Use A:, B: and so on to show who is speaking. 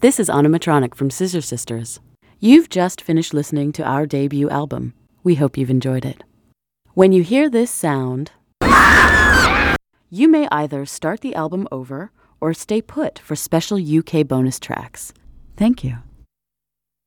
A: This is Animatronic from Scissor Sisters. You've just finished listening to our debut album. We hope you've enjoyed it. When you hear this sound, you may either start the album over or stay put for special UK bonus tracks. Thank you.